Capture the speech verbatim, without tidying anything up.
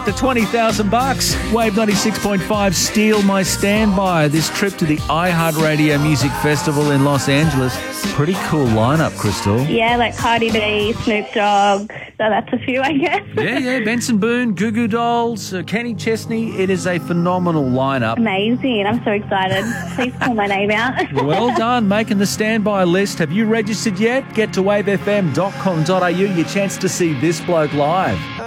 The twenty thousand bucks. Wave ninety-six point five, Steal My Standby. This trip to the iHeartRadio Music Festival in Los Angeles. Pretty cool lineup, Crystal. Yeah, like Cardi B, Snoop Dogg. So that's a few, I guess. Yeah, yeah. Benson Boone, Goo Goo Dolls, uh, Kenny Chesney. It is a phenomenal lineup. Amazing. I'm so excited. Please call my name out. Well done, making the standby list. Have you registered yet? Get to wave f m dot com dot a u. Your chance to see this bloke live.